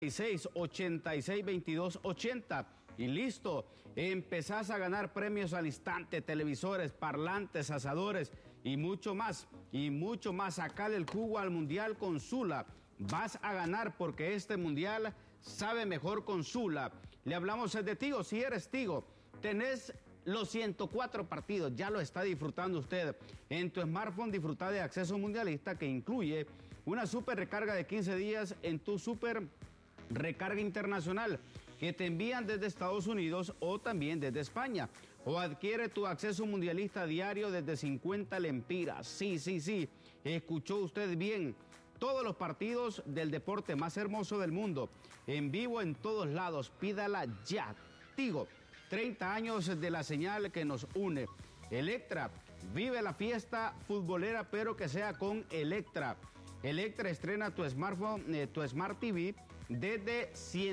86 22 80 y listo, empezás a ganar premios al instante, televisores, parlantes, asadores y mucho más, sacale el jugo al Mundial con Sula, vas a ganar porque este Mundial sabe mejor con Sula. Le hablamos de Tigo, si eres Tigo, tenés los 104 partidos, ya lo está disfrutando usted. En tu smartphone disfruta de acceso mundialista que incluye una super recarga de 15 días en tu super recarga internacional que te envían desde Estados Unidos o también desde España. O adquiere tu acceso mundialista diario desde 50 lempiras. Sí, escuchó usted bien. Todos los partidos del deporte más hermoso del mundo, en vivo en todos lados. Pídala ya. Tigo, 30 años de la señal que nos une. Electra, vive la fiesta futbolera, pero que sea con Electra. Electra estrena tu smartphone, tu Smart TV desde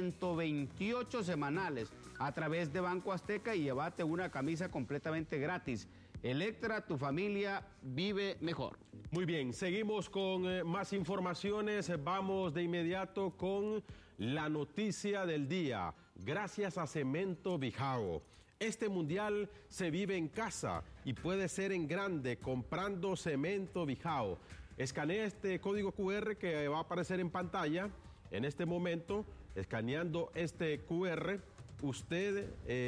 128 semanales a través de Banco Azteca y llévate una camisa completamente gratis. Electra, tu familia vive mejor. Muy bien, seguimos con más informaciones. Vamos de inmediato con la noticia del día. Gracias a Cemento Bijao. Este mundial se vive en casa y puede ser en grande comprando Cemento Bijao. Escanea este código QR que va a aparecer en pantalla. En este momento, escaneando este QR, usted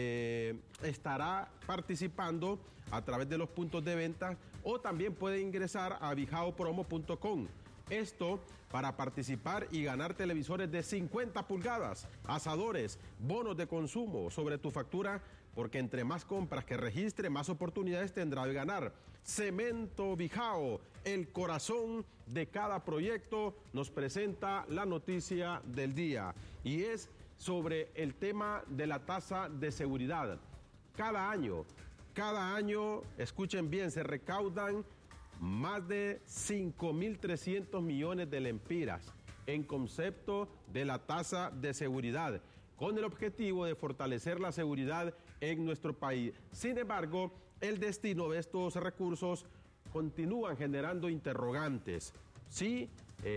estará participando a través de los puntos de venta o también puede ingresar a bijaopromo.com. Esto para participar y ganar televisores de 50 pulgadas, asadores, bonos de consumo sobre tu factura, porque entre más compras que registre, más oportunidades tendrá de ganar. Cemento Bijao, el corazón de cada proyecto, nos presenta la noticia del día y es sobre el tema de la tasa de seguridad. Cada año, escuchen bien, se recaudan más de 5.300 millones de lempiras en concepto de la tasa de seguridad, con el objetivo de fortalecer la seguridad en nuestro país. Sin embargo, el destino de estos recursos continúan generando interrogantes. Sí,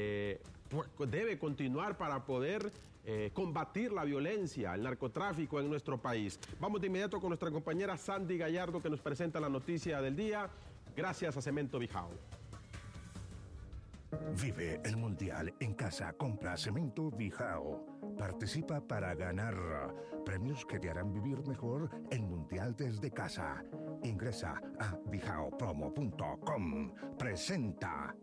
debe continuar para poder combatir la violencia, el narcotráfico en nuestro país. Vamos de inmediato con nuestra compañera Sandy Gallardo que nos presenta la noticia del día. Gracias a Cemento Bijao. Vive el Mundial en casa, compra Cemento Bijao. Participa para ganar premios que te harán vivir mejor el Mundial desde casa. Ingresa a bijaopromo.com. Presenta.